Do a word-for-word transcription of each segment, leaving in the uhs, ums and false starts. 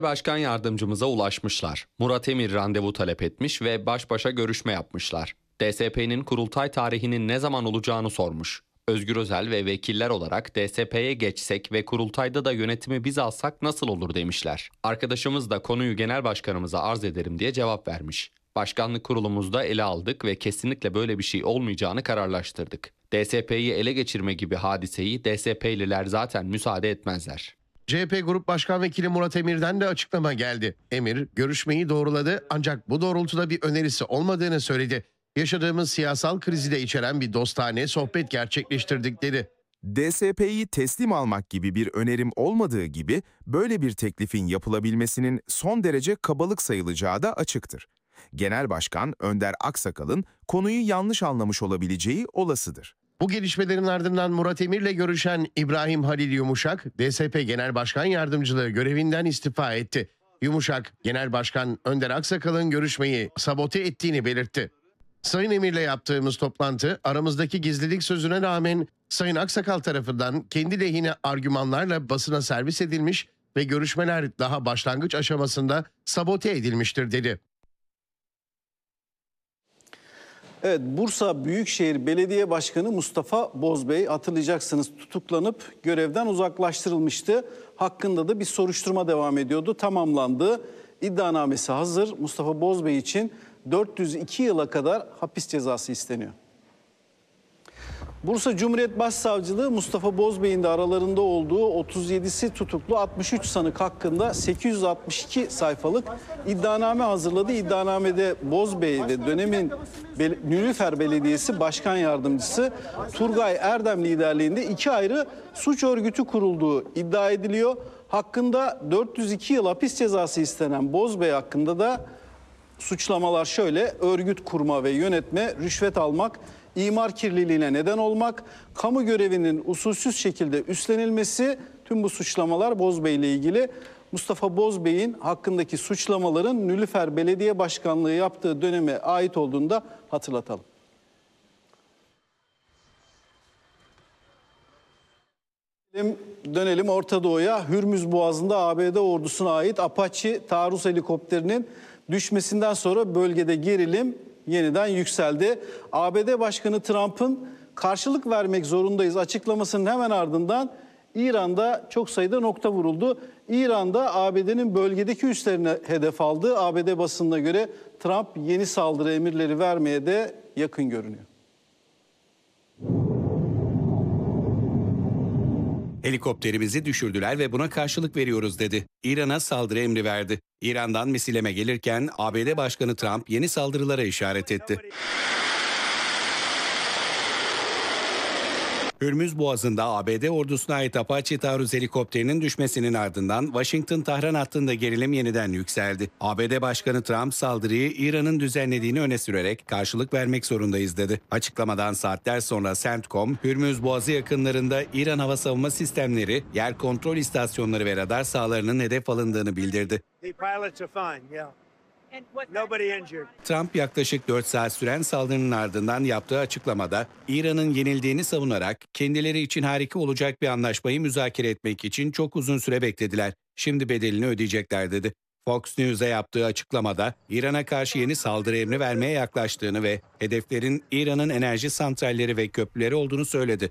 Başkan yardımcımıza ulaşmışlar. Murat Emir randevu talep etmiş ve baş başa görüşme yapmışlar. D S P'nin kurultay tarihinin ne zaman olacağını sormuş. Özgür Özel ve vekiller olarak D S P'ye geçsek ve kurultayda da yönetimi biz alsak nasıl olur demişler. Arkadaşımız da konuyu genel başkanımıza arz ederim diye cevap vermiş. Başkanlık kurulumuzda ele aldık ve kesinlikle böyle bir şey olmayacağını kararlaştırdık. D S P'yi ele geçirme gibi hadiseyi D S P'liler zaten müsaade etmezler. C H P Grup Başkan Vekili Murat Emir'den de açıklama geldi. Emir görüşmeyi doğruladı ancak bu doğrultuda bir önerisi olmadığını söyledi. Yaşadığımız siyasal krizi de içeren bir dostane sohbet gerçekleştirdik dedi. D S P'yi teslim almak gibi bir önerim olmadığı gibi böyle bir teklifin yapılabilmesinin son derece kabalık sayılacağı da açıktır. Genel Başkan Önder Aksakal'ın konuyu yanlış anlamış olabileceği olasıdır. Bu gelişmelerin ardından Murat Emir'le görüşen İbrahim Halil Yumuşak, D S P Genel Başkan Yardımcılığı görevinden istifa etti. Yumuşak, Genel Başkan Önder Aksakal'ın görüşmeyi sabote ettiğini belirtti. Sayın Emir'le yaptığımız toplantı aramızdaki gizlilik sözüne rağmen Sayın Aksakal tarafından kendi lehine argümanlarla basına servis edilmiş ve görüşmeler daha başlangıç aşamasında sabote edilmiştir dedi. Evet, Bursa Büyükşehir Belediye Başkanı Mustafa Bozbey hatırlayacaksınız tutuklanıp görevden uzaklaştırılmıştı. Hakkında da bir soruşturma devam ediyordu. Tamamlandı. İddianamesi hazır. Mustafa Bozbey için dört yüz iki yıla kadar hapis cezası isteniyor. Bursa Cumhuriyet Başsavcılığı Mustafa Bozbey'in de aralarında olduğu otuz yedisi tutuklu altmış üç sanık hakkında sekiz yüz altmış iki sayfalık iddianame hazırladı. İddianamede Bozbey ve dönemin Be- Nilüfer Belediyesi Başkan Yardımcısı Turgay Erdem liderliğinde iki ayrı suç örgütü kurulduğu iddia ediliyor. Hakkında dört yüz iki yıl hapis cezası istenen Bozbey hakkında da suçlamalar şöyle: örgüt kurma ve yönetme, rüşvet almak, imar kirliliğine neden olmak, kamu görevinin usulsüz şekilde üstlenilmesi, tüm bu suçlamalar Bozbey ile ilgili. Mustafa Bozbey'in hakkındaki suçlamaların Nilüfer Belediye Başkanlığı yaptığı döneme ait olduğunu da hatırlatalım. Dönelim Orta Doğu'ya. Hürmüz Boğazı'nda A B D ordusuna ait Apache taarruz helikopterinin düşmesinden sonra bölgede gerilim yeniden yükseldi. A B D Başkanı Trump'ın karşılık vermek zorundayız açıklamasının hemen ardından İran'da çok sayıda nokta vuruldu. İran'da A B D'nin bölgedeki üslerine hedef aldı. A B D basınına göre Trump yeni saldırı emirleri vermeye de yakın görünüyor. Helikopterimizi düşürdüler ve buna karşılık veriyoruz dedi. İran'a saldırı emri verdi. İran'dan misileme gelirken A B D Başkanı Trump yeni saldırılara işaret etti. Hürmüz Boğazı'nda A B D ordusuna ait Apache taarruz helikopterinin düşmesinin ardından Washington-Tahran hattında gerilim yeniden yükseldi. A B D Başkanı Trump saldırıyı İran'ın düzenlediğini öne sürerek karşılık vermek zorundayız dedi. Açıklamadan saatler sonra CENTCOM, Hürmüz Boğazı yakınlarında İran hava savunma sistemleri, yer kontrol istasyonları ve radar sahalarının hedef alındığını bildirdi. Trump yaklaşık dört saat süren saldırının ardından yaptığı açıklamada İran'ın yenildiğini savunarak kendileri için harika olacak bir anlaşmayı müzakere etmek için çok uzun süre beklediler. Şimdi bedelini ödeyecekler dedi. Fox News'e yaptığı açıklamada İran'a karşı yeni saldırı emri vermeye yaklaştığını ve hedeflerin İran'ın enerji santralleri ve köprüleri olduğunu söyledi.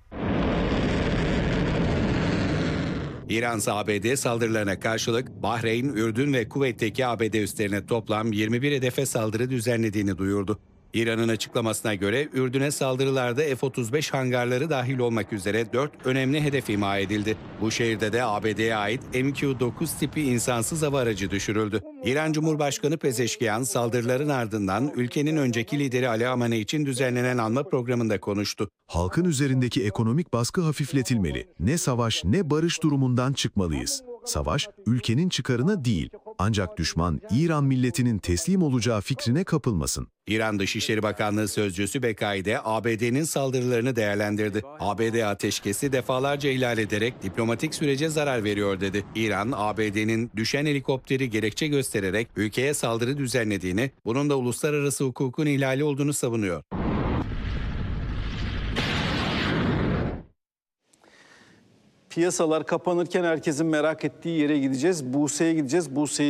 İran ise A B D saldırılarına karşılık Bahreyn, Ürdün ve Kuveyt'teki A B D üslerine toplam yirmi bir hedefe saldırı düzenlediğini duyurdu. İran'ın açıklamasına göre Ürdün'e saldırılarda F otuz beş hangarları dahil olmak üzere dört önemli hedef imha edildi. Bu şehirde de A B D'ye ait M Q dokuz tipi insansız hava aracı düşürüldü. İran Cumhurbaşkanı Pezeşkiyan saldırıların ardından ülkenin önceki lideri Ali Hamenei için düzenlenen anma programında konuştu. Halkın üzerindeki ekonomik baskı hafifletilmeli. Ne savaş ne barış durumundan çıkmalıyız. Savaş ülkenin çıkarına değil, ancak düşman İran milletinin teslim olacağı fikrine kapılmasın. İran Dışişleri Bakanlığı Sözcüsü Bekai de A B D'nin saldırılarını değerlendirdi. A B D ateşkesi defalarca ihlal ederek diplomatik sürece zarar veriyor dedi. İran, A B D'nin düşen helikopteri gerekçe göstererek ülkeye saldırı düzenlediğini, bunun da uluslararası hukukun ihlali olduğunu savunuyor. Piyasalar kapanırken herkesin merak ettiği yere gideceğiz. Buse'ye gideceğiz. Buse'yi